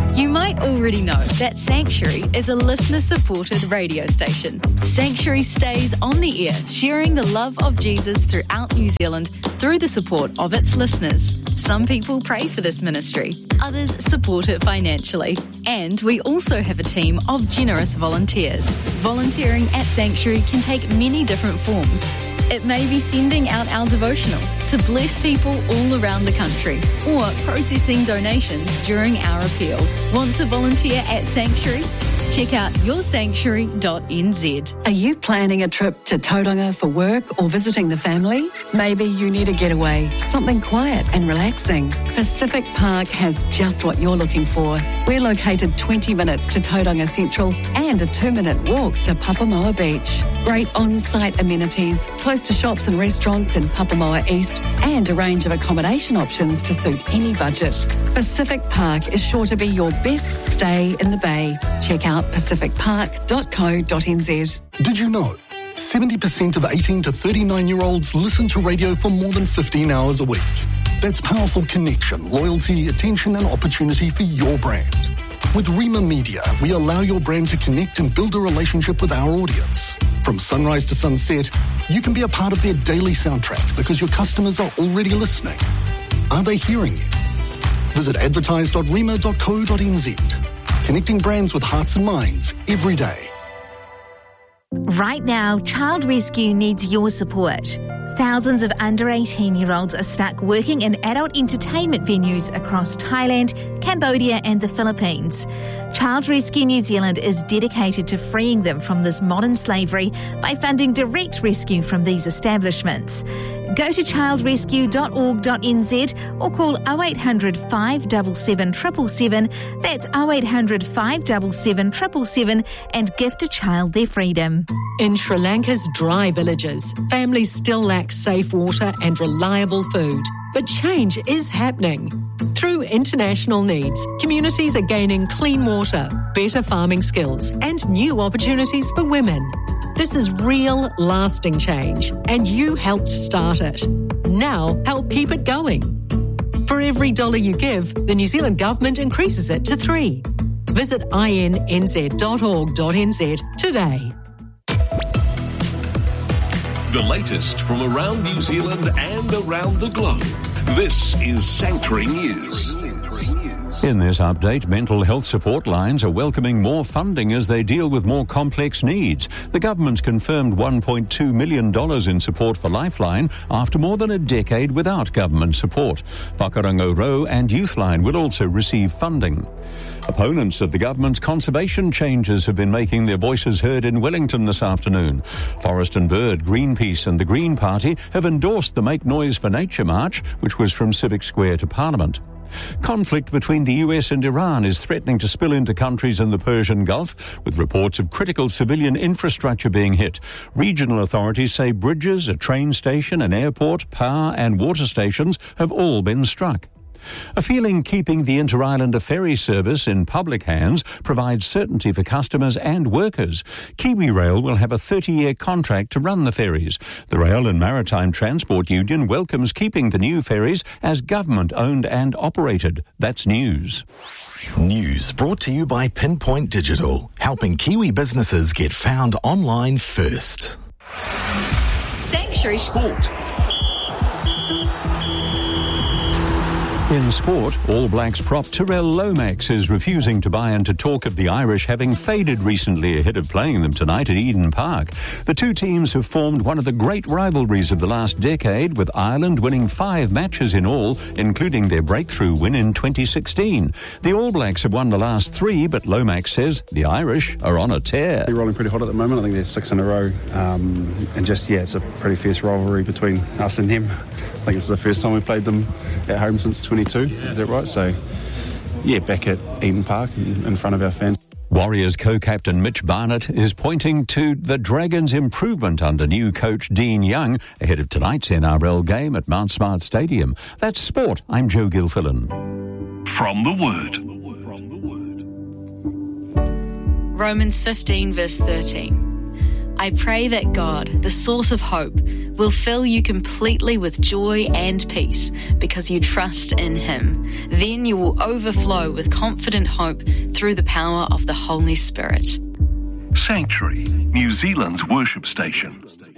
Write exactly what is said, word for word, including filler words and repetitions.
You might already know that Sanctuary is a listener-supported radio station. Sanctuary stays on the air, sharing the love of Jesus throughout New Zealand through the support of its listeners. Some people pray for this ministry, others support it financially. And we also have a team of generous volunteers. Volunteering at Sanctuary can take many different forms. It may be sending out our devotional to bless people all around the country, or processing donations during our appeal. Want to volunteer at Sanctuary? Check out your sanctuary dot n z. Are you planning a trip to Tauranga for work or visiting the family? Maybe you need a getaway, something quiet and relaxing. Pacific Park has just what you're looking for. We're located twenty minutes to Tauranga Central and a two-minute walk to Papamoa Beach. Great on-site amenities, close to shops and restaurants in Papamoa East, and a range of accommodation options to suit any budget. Pacific Park is sure to be your best stay in the Bay. Check out pacific park dot co dot n z. Did you know seventy percent of eighteen to thirty-nine-year-olds listen to radio for more than fifteen hours a week? That's powerful connection, loyalty, attention and opportunity for your brand. With Rima Media, we allow your brand to connect and build a relationship with our audience. From sunrise to sunset, you can be a part of their daily soundtrack because your customers are already listening. Are they hearing you? Visit advertise dot rima dot co dot n z. Connecting brands with hearts and minds every day. Right now, Child Rescue needs your support. Thousands of under eighteen-year-olds are stuck working in adult entertainment venues across Thailand, Cambodia and the Philippines. Child Rescue New Zealand is dedicated to freeing them from this modern slavery by funding direct rescue from these establishments. Go to child rescue dot org dot n z or call oh eight hundred, five seven seven, seven seven seven. That's oh eight hundred, five seven seven, seven seven seven and gift a child their freedom. In Sri Lanka's dry villages, families still lack safe water and reliable food. But change is happening. Through international needs, communities are gaining clean water, better farming skills, and new opportunities for women. This is real, lasting change, and you helped start it. Now, help keep it going. For every dollar you give, the New Zealand Government increases it to three. Visit i n n z dot org dot n z today. The latest from around New Zealand and around the globe. This is Sanctuary News. In this update, mental health support lines are welcoming more funding as they deal with more complex needs. The government's confirmed one point two million dollars in support for Lifeline after more than a decade without government support. Whakarango Row and Youthline will also receive funding. Opponents of the government's conservation changes have been making their voices heard in Wellington this afternoon. Forest and Bird, Greenpeace and the Green Party have endorsed the Make Noise for Nature march, which was from Civic Square to Parliament. Conflict between the U S and Iran is threatening to spill into countries in the Persian Gulf, with reports of critical civilian infrastructure being hit. Regional authorities say bridges, a train station, an airport, power and water stations have all been struck. A feeling keeping the Inter-Islander ferry service in public hands provides certainty for customers and workers. KiwiRail will have a thirty-year contract to run the ferries. The Rail and Maritime Transport Union welcomes keeping the new ferries as government-owned and operated. That's news. News brought to you by Pinpoint Digital, helping Kiwi businesses get found online first. Sanctuary Sport. In sport, All Blacks prop Tyrell Lomax is refusing to buy into talk of the Irish having faded recently ahead of playing them tonight at Eden Park. The two teams have formed one of the great rivalries of the last decade, with Ireland winning five matches in all, including their breakthrough win in twenty sixteen. The All Blacks have won the last three, but Lomax says the Irish are on a tear. They're rolling pretty hot at the moment. I think they're six in a row. Um, and just, yeah, it's a pretty fierce rivalry between us and them. I think it's the first time we played them at home since twenty-two, is that right? So, yeah, back at Eden Park in, in front of our fans. Warriors co-captain Mitch Barnett is pointing to the Dragons' improvement under new coach Dean Young ahead of tonight's N R L game at Mount Smart Stadium. That's sport. I'm Joe Gilfillan. From the Word. Romans fifteen verse thirteen. I pray that God, the source of hope, will fill you completely with joy and peace because you trust in Him. Then you will overflow with confident hope through the power of the Holy Spirit. Sanctuary, New Zealand's worship station.